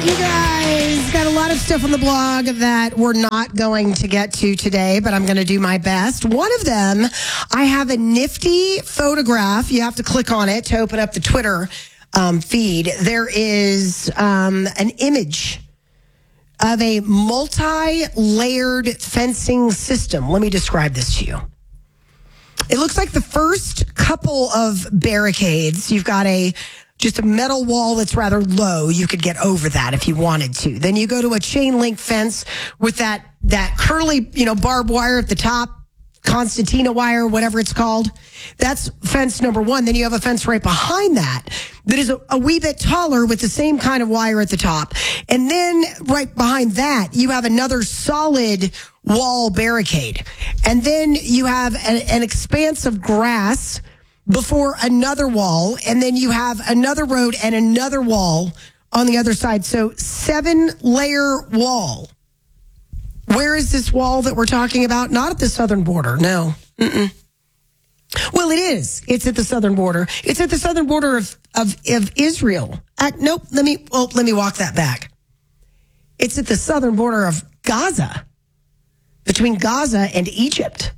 You guys got a lot of stuff on the blog that we're not going to get to today, but I'm going to do my best. One of them, I have a nifty photograph. You have to click on it to open up the Twitter feed. There is an image of a multi-layered fencing system. Let me describe this to you. It looks like the first couple of barricades, you've got just a metal wall that's rather low. You could get over that if you wanted to. Then you go to a chain link fence with that curly, barbed wire at the top, concertina wire, whatever it's called. That's fence number one. Then you have a fence right behind that is a wee bit taller with the same kind of wire at the top. And then right behind that, you have another solid wall barricade. And then you have an expanse of grass before another wall, and then you have another road and another wall on the other side. So 7-layer wall. Where is this wall that we're talking about? Not at the southern border. No. Mm-mm. Well, it is. It's at the southern border. It's at the southern border of Israel. Nope. Let me walk that back. It's at the southern border of Gaza, between Gaza and Egypt.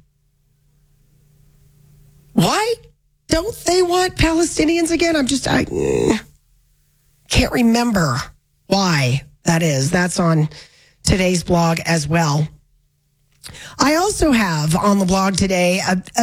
Why don't they want Palestinians again? I can't remember why that is. That's on today's blog as well. I also have on the blog today,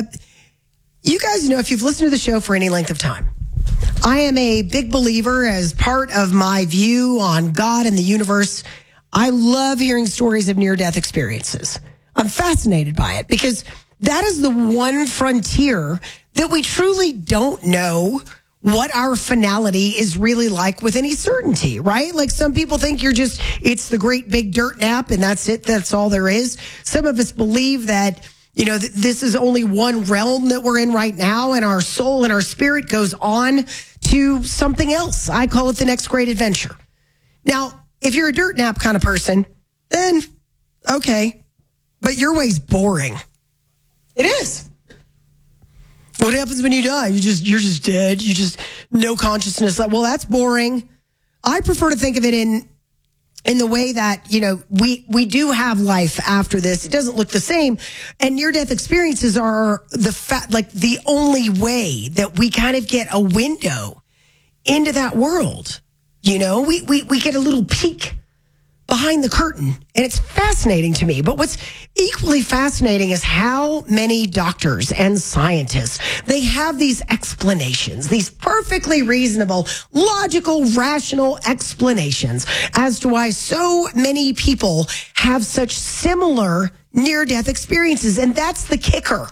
you guys know, if you've listened to the show for any length of time, I am a big believer, as part of my view on God and the universe. I love hearing stories of near-death experiences. I'm fascinated by it because that is the one frontier that we truly don't know what our finality is really like with any certainty, right? Like, some people think it's the great big dirt nap and that's it. That's all there is. Some of us believe that, this is only one realm that we're in right now, and our soul and our spirit goes on to something else. I call it the next great adventure. Now, if you're a dirt nap kind of person, then okay, but your way's boring. It is. What happens when you die? You're just dead. You just no consciousness. Well, that's boring. I prefer to think of it in the way that, we do have life after this. It doesn't look the same. And near-death experiences are the only way that we kind of get a window into that world. We get a little peek behind the curtain, and it's fascinating to me. But what's equally fascinating is how many doctors and scientists, they have these explanations, these perfectly reasonable, logical, rational explanations as to why so many people have such similar near-death experiences. And that's the kicker.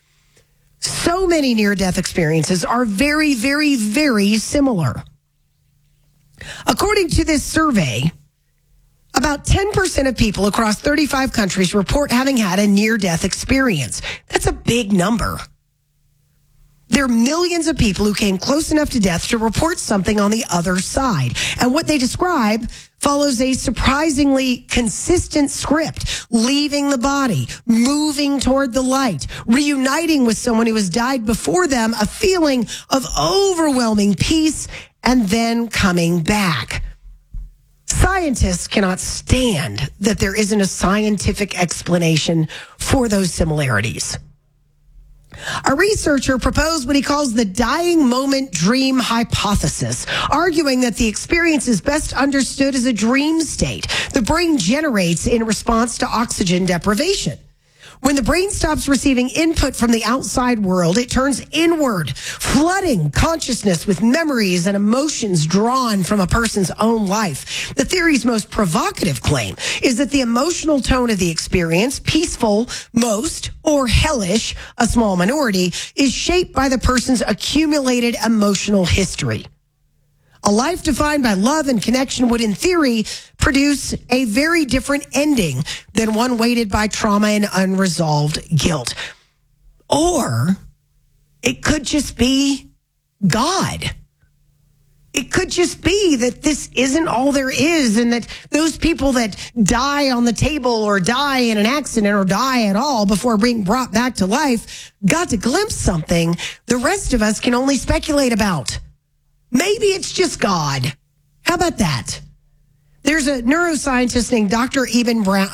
So many near-death experiences are very, very, very similar. According to this survey, about 10% of people across 35 countries report having had a near-death experience. That's a big number. There are millions of people who came close enough to death to report something on the other side. And what they describe follows a surprisingly consistent script: leaving the body, moving toward the light, reuniting with someone who has died before them, a feeling of overwhelming peace, and then coming back. Scientists cannot stand that there isn't a scientific explanation for those similarities. A researcher proposed what he calls the dying moment dream hypothesis, arguing that the experience is best understood as a dream state the brain generates in response to oxygen deprivation. When the brain stops receiving input from the outside world, it turns inward, flooding consciousness with memories and emotions drawn from a person's own life. The theory's most provocative claim is that the emotional tone of the experience, peaceful, most, or hellish, a small minority, is shaped by the person's accumulated emotional history. A life defined by love and connection would, in theory, produce a very different ending than one weighted by trauma and unresolved guilt. Or it could just be God. It could just be that this isn't all there is, and that those people that die on the table or die in an accident or die at all before being brought back to life got to glimpse something the rest of us can only speculate about. Maybe it's just God. How about that? There's a neuroscientist named Dr. Eben Brown,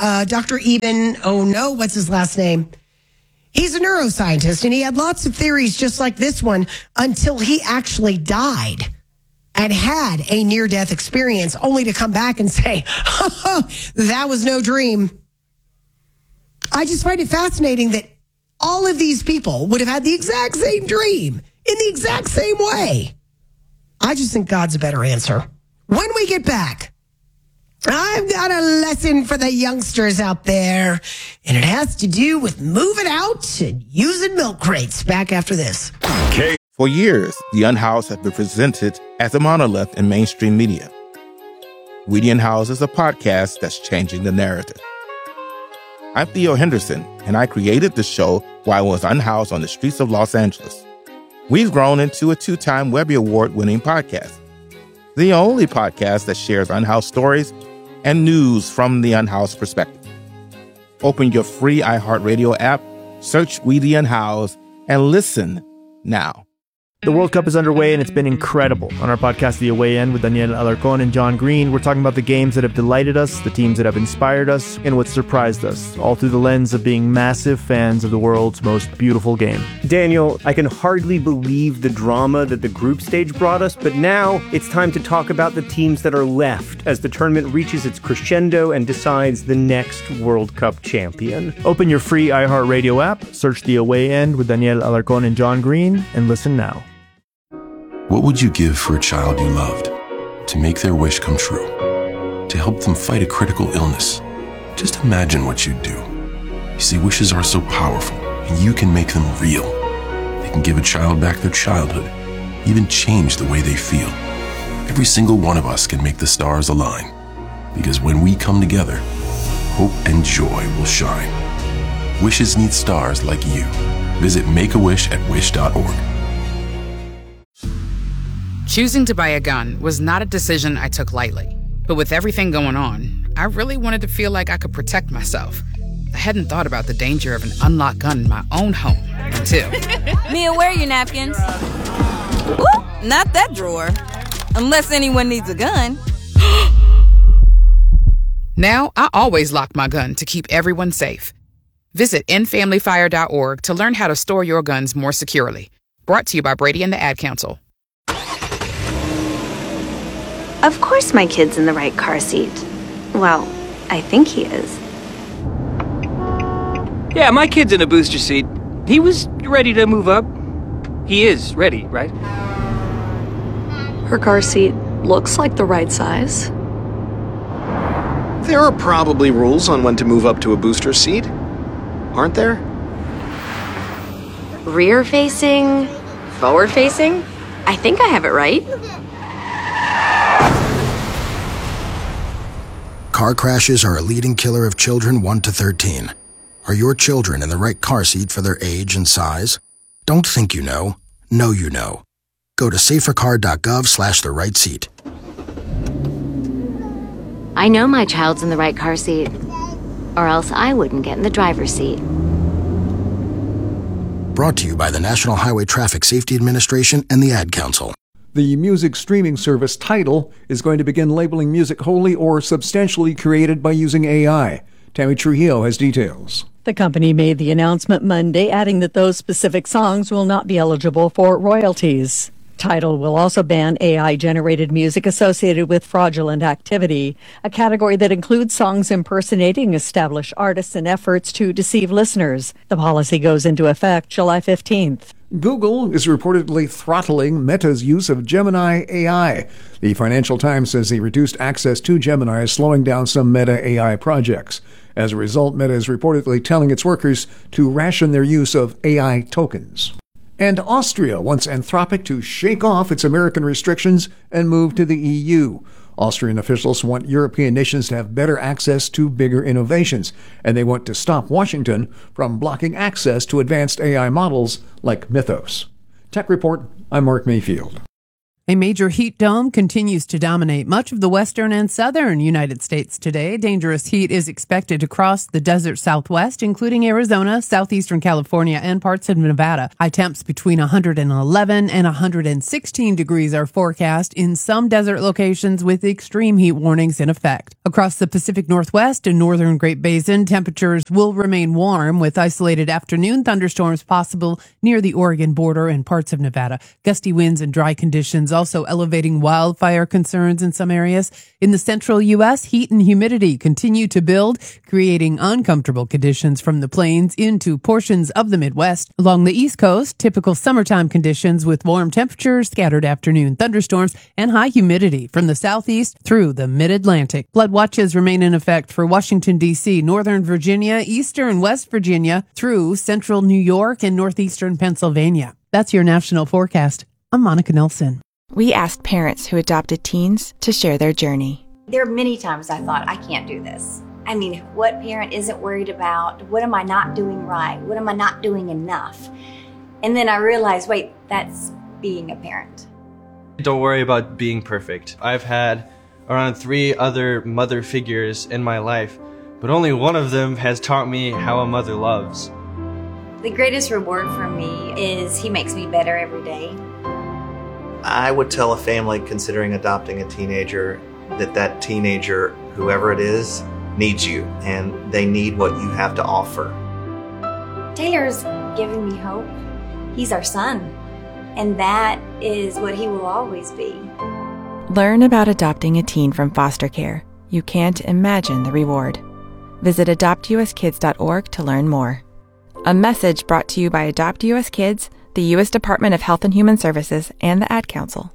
what's his last name? He's a neuroscientist, and he had lots of theories just like this one until he actually died and had a near-death experience, only to come back and say, that was no dream. I just find it fascinating that all of these people would have had the exact same dream in the exact same way. I just think God's a better answer. When we get back, I've got a lesson for the youngsters out there, and it has to do with moving out and using milk crates. Back after this. For years, the Unhoused have been presented as a monolith in mainstream media. We the Unhoused is a podcast that's changing the narrative. I'm Theo Henderson, and I created the show while I was unhoused on the streets of Los Angeles. We've grown into a 2-time Webby Award-winning podcast, the only podcast that shares unhoused stories and news from the unhoused perspective. Open your free iHeartRadio app, search We the Unhoused, and listen now. The World Cup is underway, and it's been incredible. On our podcast, The Away End, with Daniel Alarcón and John Green, we're talking about the games that have delighted us, the teams that have inspired us, and what surprised us, all through the lens of being massive fans of the world's most beautiful game. Daniel, I can hardly believe the drama that the group stage brought us, but now it's time to talk about the teams that are left as the tournament reaches its crescendo and decides the next World Cup champion. Open your free iHeartRadio app, search The Away End with Daniel Alarcón and John Green, and listen now. What would you give for a child you loved? To make their wish come true? To help them fight a critical illness? Just imagine what you'd do. You see, wishes are so powerful, and you can make them real. They can give a child back their childhood, even change the way they feel. Every single one of us can make the stars align, because when we come together, hope and joy will shine. Wishes need stars like you. Visit Make-A-Wish at wish.org. Choosing to buy a gun was not a decision I took lightly. But with everything going on, I really wanted to feel like I could protect myself. I hadn't thought about the danger of an unlocked gun in my own home until... Mia, where are your napkins? Ooh, not that drawer. Unless anyone needs a gun. Now, I always lock my gun to keep everyone safe. Visit endfamilyfire.org to learn how to store your guns more securely. Brought to you by Brady and the Ad Council. Of course my kid's in the right car seat. Well, I think he is. Yeah, my kid's in a booster seat. He was ready to move up. He is ready, right? Her car seat looks like the right size. There are probably rules on when to move up to a booster seat, aren't there? Rear facing, forward facing? I think I have it right. Car crashes are a leading killer of children 1 to 13. Are your children in the right car seat for their age and size? Don't think you know. Know you know. Go to safercar.gov/the right seat. I know my child's in the right car seat, or else I wouldn't get in the driver's seat. Brought to you by the National Highway Traffic Safety Administration and the Ad Council. The music streaming service Tidal is going to begin labeling music wholly or substantially created by using AI. Tammy Trujillo has details. The company made the announcement Monday, adding that those specific songs will not be eligible for royalties. Tidal will also ban AI-generated music associated with fraudulent activity, a category that includes songs impersonating established artists and efforts to deceive listeners. The policy goes into effect July 15th. Google is reportedly throttling Meta's use of Gemini AI. The Financial Times says the reduced access to Gemini is slowing down some Meta AI projects. As a result, Meta is reportedly telling its workers to ration their use of AI tokens. And Austria wants Anthropic to shake off its American restrictions and move to the EU. Austrian officials want European nations to have better access to bigger innovations, and they want to stop Washington from blocking access to advanced AI models like Mythos. Tech Report, I'm Mark Mayfield. A major heat dome continues to dominate much of the western and southern United States today. Dangerous heat is expected to cross the desert southwest, including Arizona, southeastern California, and parts of Nevada. High temps between 111 and 116 degrees are forecast in some desert locations with extreme heat warnings in effect. Across the Pacific Northwest and northern Great Basin, temperatures will remain warm with isolated afternoon thunderstorms possible near the Oregon border and parts of Nevada. Gusty winds and dry conditions also elevating wildfire concerns in some areas. In the central U.S., heat and humidity continue to build, creating uncomfortable conditions from the plains into portions of the Midwest. Along the East Coast, typical summertime conditions with warm temperatures, scattered afternoon thunderstorms, and high humidity from the southeast through the mid-Atlantic. Flood watches remain in effect for Washington, D.C., northern Virginia, eastern West Virginia, through central New York and northeastern Pennsylvania. That's your national forecast. I'm Monica Nelson. We asked parents who adopted teens to share their journey. There are many times I thought, I can't do this. I mean, what parent isn't worried about, what am I not doing right? What am I not doing enough? And then I realized, wait, that's being a parent. Don't worry about being perfect. I've had around 3 other mother figures in my life, but only one of them has taught me how a mother loves. The greatest reward for me is he makes me better every day. I would tell a family considering adopting a teenager that teenager, whoever it is, needs you, and they need what you have to offer. Taylor's giving me hope. He's our son, and that is what he will always be. Learn about adopting a teen from foster care. You can't imagine the reward. Visit adoptuskids.org to learn more. A message brought to you by Adopt US Kids, the U.S. Department of Health and Human Services, and the Ad Council.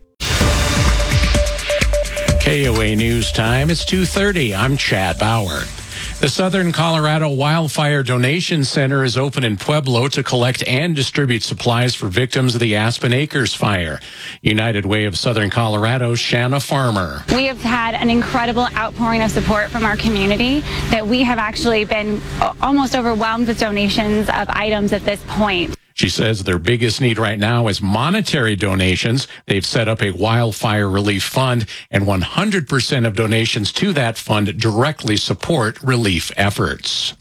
KOA News Time. It's 2:30. I'm Chad Bauer. The Southern Colorado Wildfire Donation Center is open in Pueblo to collect and distribute supplies for victims of the Aspen Acres fire. United Way of Southern Colorado's Shanna Farmer. We have had an incredible outpouring of support from our community that we have actually been almost overwhelmed with donations of items at this point. She says their biggest need right now is monetary donations. They've set up a wildfire relief fund, and 100% of donations to that fund directly support relief efforts.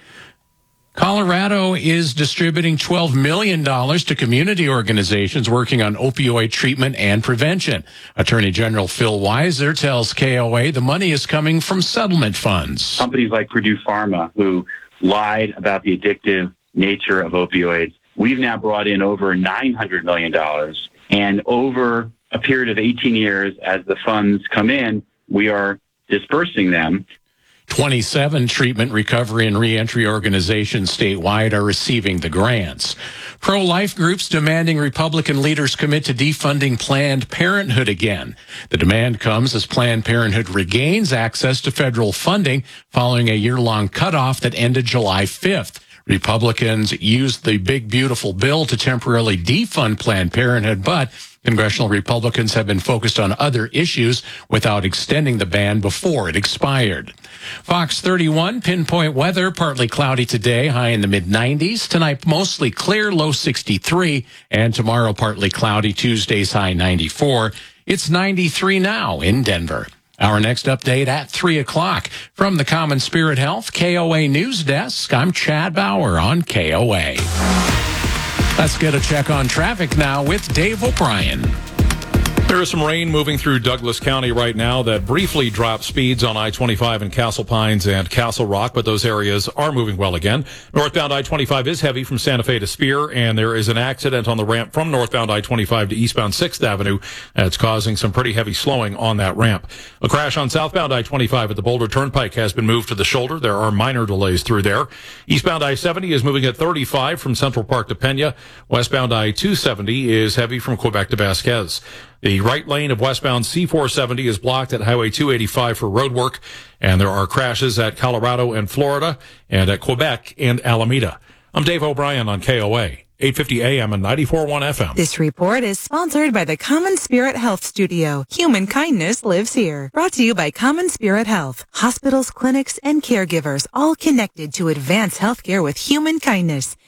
Colorado is distributing $12 million to community organizations working on opioid treatment and prevention. Attorney General Phil Weiser tells KOA the money is coming from settlement funds. Companies like Purdue Pharma, who lied about the addictive nature of opioids, we've now brought in over $900 million. And over a period of 18 years, as the funds come in, we are dispersing them. 27 treatment, recovery, and reentry organizations statewide are receiving the grants. Pro-life groups demanding Republican leaders commit to defunding Planned Parenthood again. The demand comes as Planned Parenthood regains access to federal funding following a year-long cutoff that ended July 5th. Republicans used the big, beautiful bill to temporarily defund Planned Parenthood, but congressional Republicans have been focused on other issues without extending the ban before it expired. Fox 31, pinpoint weather, partly cloudy today, high in the mid-90s. Tonight, mostly clear, low 63. And tomorrow, partly cloudy, Tuesday's high 94. It's 93 now in Denver. Our next update at 3 o'clock. From the Common Spirit Health KOA News Desk, I'm Chad Bauer on KOA. Let's get a check on traffic now with Dave O'Brien. There is some rain moving through Douglas County right now that briefly dropped speeds on I-25 in Castle Pines and Castle Rock, but those areas are moving well again. Northbound I-25 is heavy from Santa Fe to Spear, and there is an accident on the ramp from northbound I-25 to eastbound 6th Avenue that's causing some pretty heavy slowing on that ramp. A crash on southbound I-25 at the Boulder Turnpike has been moved to the shoulder. There are minor delays through there. Eastbound I-70 is moving at 35 from Central Park to Pena. Westbound I-270 is heavy from Quebec to Vasquez. The right lane of westbound C-470 is blocked at Highway 285 for road work, and there are crashes at Colorado and Florida and at Quebec and Alameda. I'm Dave O'Brien on KOA, 850 AM and 94.1 FM. This report is sponsored by the Common Spirit Health Studio. Human kindness lives here. Brought to you by Common Spirit Health. Hospitals, clinics, and caregivers all connected to advance healthcare with human kindness.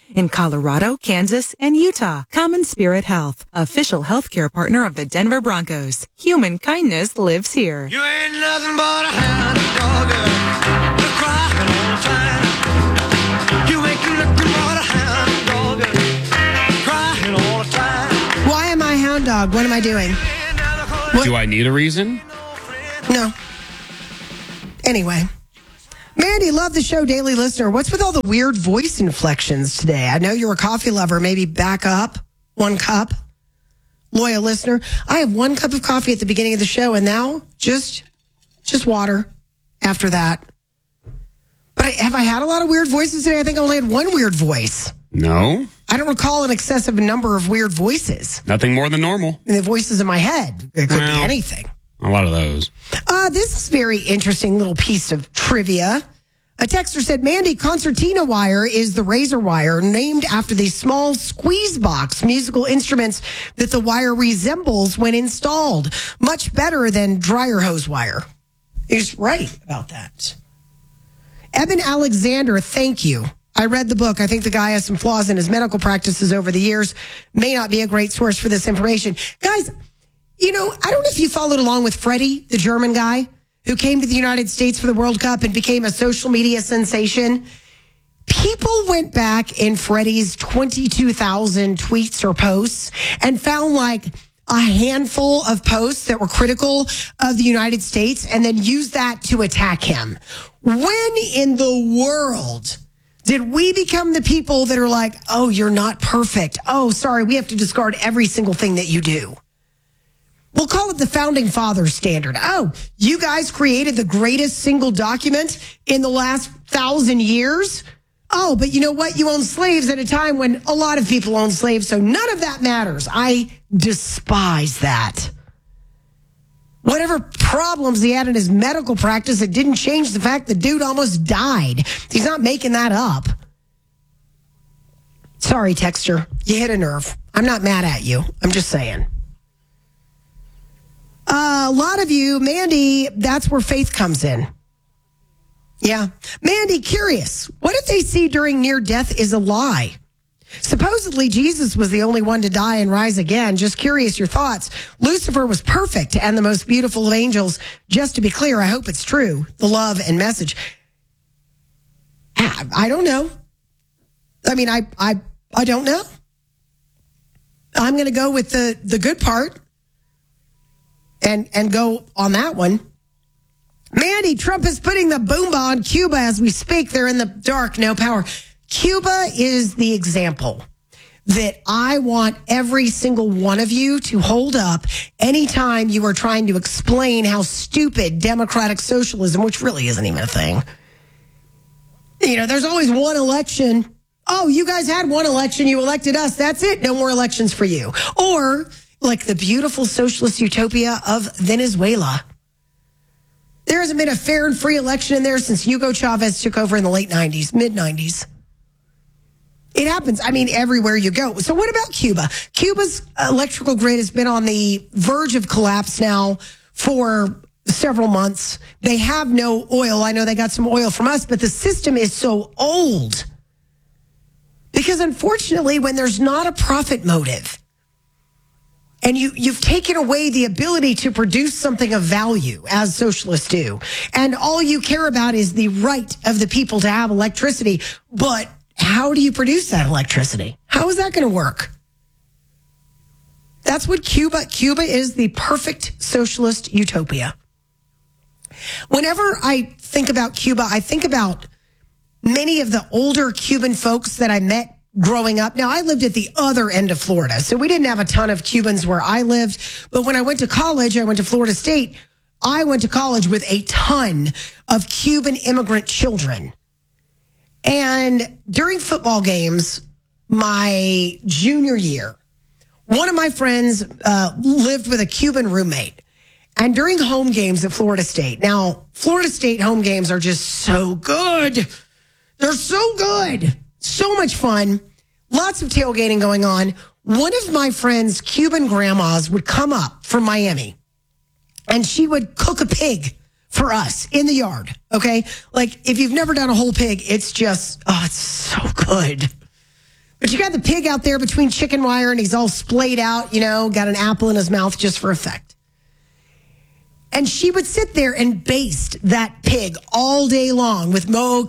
in Colorado, Kansas, and Utah. Common Spirit Health, official healthcare partner of the Denver Broncos. Human kindness lives here. You ain't nothing but a hound dog, crying all the time. You ain't nothing but a hound dog, crying all the time. Why am I hound dog? What am I doing? What? Do I need a reason? No. Anyway. Mandy, love the show, daily listener. What's with all the weird voice inflections today? I know you're a coffee lover. Maybe back up 1 cup. Loyal listener. I have 1 cup of coffee at the beginning of the show, and now just water after that. But have I had a lot of weird voices today? I think I only had 1 weird voice. No. I don't recall an excessive number of weird voices. Nothing more than normal. And the voices in my head. It could be anything. A lot of those. This is a very interesting little piece of trivia. A texter said, Mandy, concertina wire is the razor wire named after the small squeeze box musical instruments that the wire resembles when installed. Much better than dryer hose wire. He's right about that. Eben Alexander, thank you. I read the book. I think the guy has some flaws in his medical practices over the years. May not be a great source for this information. Guys, you know, I don't know if you followed along with Freddie, the German guy who came to the United States for the World Cup and became a social media sensation. People went back in Freddie's 22,000 tweets or posts and found like a handful of posts that were critical of the United States and then used that to attack him. When in the world did we become the people that are like, oh, you're not perfect. Oh, sorry, we have to discard every single thing that you do. We'll call it the Founding Fathers standard. Oh, you guys created the greatest single document in the last 1,000 years? Oh, but you know what? You own slaves at a time when a lot of people own slaves, so none of that matters. I despise that. Whatever problems he had in his medical practice, it didn't change the fact the dude almost died. He's not making that up. Sorry, texter. You hit a nerve. I'm not mad at you. I'm just saying. A lot of you, Mandy, that's where faith comes in. Yeah. Mandy, curious. What if they see during near death is a lie? Supposedly, Jesus was the only one to die and rise again. Just curious, your thoughts. Lucifer was perfect and the most beautiful of angels. Just to be clear, I hope it's true. The love and message. I don't know. I mean, I don't know. I'm going to go with the good part and go on that one. Mandy, Trump is putting the boomba on Cuba as we speak. They're in the dark, no power. Cuba is the example that I want every single one of you to hold up anytime you are trying to explain how stupid democratic socialism, which really isn't even a thing. You know, there's always one election. Oh, you guys had one election. You elected us. That's it. No more elections for you. Or like the beautiful socialist utopia of Venezuela. There hasn't been a fair and free election in there since Hugo Chavez took over in the late 90s, mid-90s. It happens, I mean, everywhere you go. So what about Cuba? Cuba's electrical grid has been on the verge of collapse now for several months. They have no oil. I know they got some oil from us, but the system is so old. Because unfortunately, when there's not a profit motive, and you've taken away the ability to produce something of value, as socialists do, and all you care about is the right of the people to have electricity, but how do you produce that electricity? How is that going to work? That's what Cuba is, the perfect socialist utopia. Whenever I think about Cuba, I think about many of the older Cuban folks that I met growing up. Now, I lived at the other end of Florida, so we didn't have a ton of Cubans where I lived. But when I went to college, I went to Florida State. I went to college with a ton of Cuban immigrant children. And during football games, my junior year, one of my friends lived with a Cuban roommate. And during home games at Florida State, now, Florida State home games are just so good. They're so good. So much fun. Lots of tailgating going on. One of my friend's Cuban grandmas would come up from Miami, and she would cook a pig for us in the yard, okay? Like, if you've never done a whole pig, it's just, oh, it's so good. But you got the pig out there between chicken wire and he's all splayed out, got an apple in his mouth just for effect. And she would sit there and baste that pig all day long with Mojo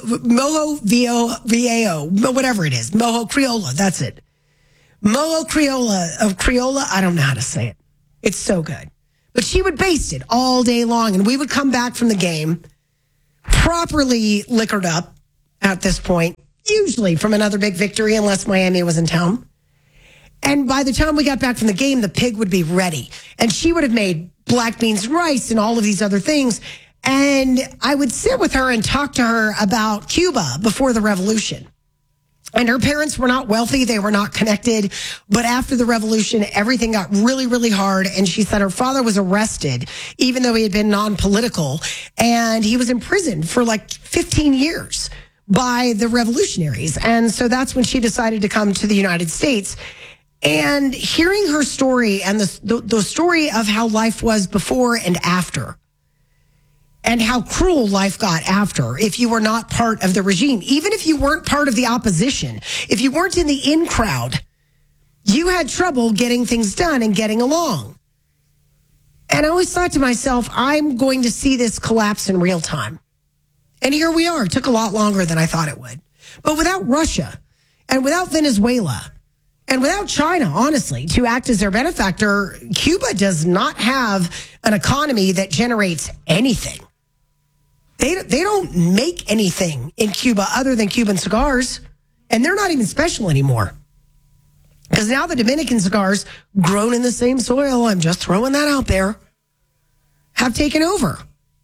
Viejo, whatever it is. Mojo Criolla, that's it. Mojo Criolla, I don't know how to say it. It's so good. But she would baste it all day long, and we would come back from the game properly liquored up at this point, usually from another big victory, unless Miami was in town. And by the time we got back from the game, the pig would be ready. And she would have made black beans and rice and all of these other things. And I would sit with her and talk to her about Cuba before the revolution. And her parents were not wealthy. They were not connected. But after the revolution, everything got really, really hard. And she said her father was arrested, even though he had been non-political. And he was imprisoned for like 15 years by the revolutionaries. And so that's when she decided to come to the United States. And hearing her story and the story of how life was before and after, and how cruel life got after if you were not part of the regime, even if you weren't part of the opposition, if you weren't in the in crowd, you had trouble getting things done and getting along. And I always thought to myself, I'm going to see this collapse in real time. And here we are. It took a lot longer than I thought it would. But without Russia and without Venezuela, and without China, honestly, to act as their benefactor, Cuba does not have an economy that generates anything. They don't make anything in Cuba other than Cuban cigars, and they're not even special anymore. Because now the Dominican cigars, grown in the same soil, I'm just throwing that out there, have taken over.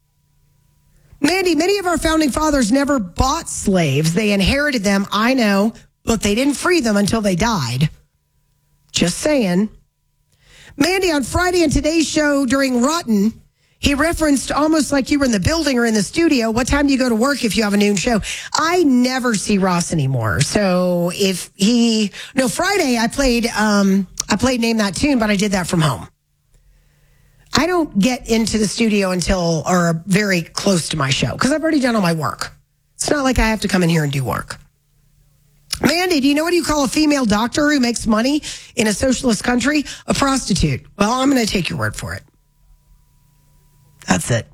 Mandy, many of our founding fathers never bought slaves. They inherited them, I know, but they didn't free them until they died. Just saying. Mandy, on Friday in today's show during Rotten, he referenced almost like you were in the building or in the studio. What time do you go to work if you have a noon show? I never see Ross anymore. So Friday I played Name That Tune, but I did that from home. I don't get into the studio until or very close to my show because I've already done all my work. It's not like I have to come in here and do work. Mandy, do you know what you call a female doctor who makes money in a socialist country? A prostitute. Well, I'm going to take your word for it. That's it.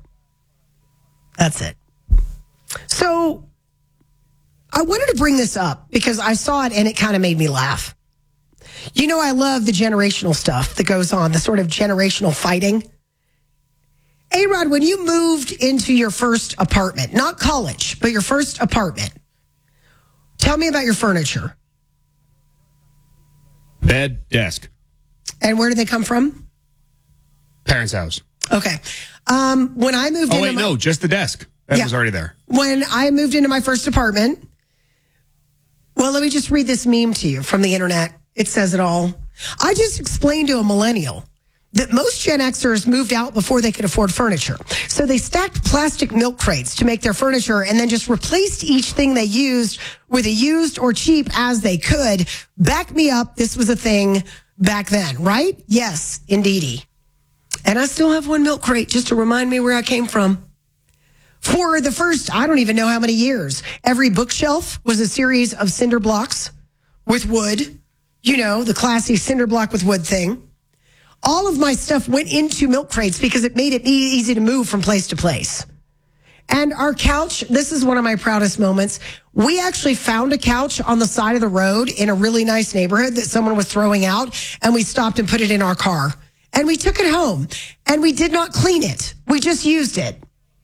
So I wanted to bring this up because I saw it and it kind of made me laugh. You know, I love the generational stuff that goes on, the sort of generational fighting. A-Rod, when you moved into your first apartment, not college, but your first apartment, tell me about your furniture. Bed, desk. And where did they come from? Parents' house. Okay. When I moved just the desk. That was already there. When I moved into my first apartment, well, let me just read this meme to you from the internet. It says it all. I just explained to a millennial that most Gen Xers moved out before they could afford furniture. So they stacked plastic milk crates to make their furniture and then just replaced each thing they used with a used or cheap as they could. Back me up. This was a thing back then, right? Yes, indeedy. And I still have one milk crate just to remind me where I came from. For the first, I don't even know how many years, every bookshelf was a series of cinder blocks with wood. You know, the classy cinder block with wood thing. All of my stuff went into milk crates because it made it easy to move from place to place. And our couch, this is one of my proudest moments. We actually found a couch on the side of the road in a really nice neighborhood that someone was throwing out, and we stopped and put it in our car. And we took it home, and we did not clean it. We just used it.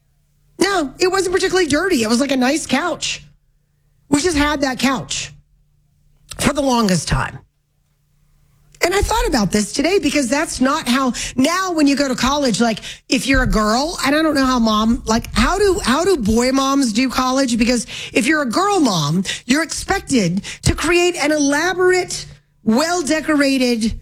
No, it wasn't particularly dirty. It was like a nice couch. We just had that couch for the longest time. And I thought about this today because that's not how, now when you go to college, like if you're a girl, and I don't know how do boy moms do college? Because if you're a girl mom, you're expected to create an elaborate, well-decorated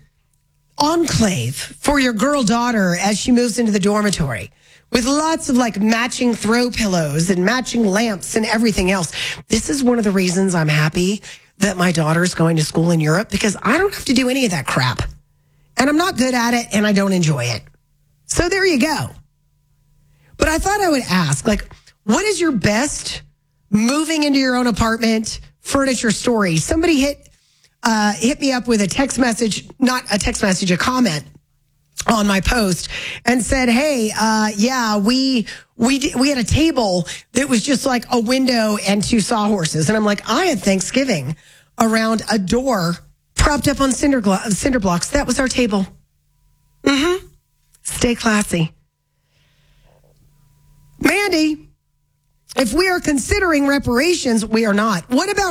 enclave for your girl daughter as she moves into the dormitory with lots of like matching throw pillows and matching lamps and everything else. This is one of the reasons I'm happy that my daughter's going to school in Europe because I don't have to do any of that crap. And I'm not good at it and I don't enjoy it. So there you go. But I thought I would ask, like, what is your best moving into your own apartment furniture story? Somebody hit hit me up with a text message, not a text message, a comment on my post, and said, "Hey, we had a table that was just like a window and 2 sawhorses." And I'm like, I had Thanksgiving around a door propped up on cinder blocks. That was our table. Mm-hmm. Stay classy. Mandy, if we are considering reparations, we are not. What about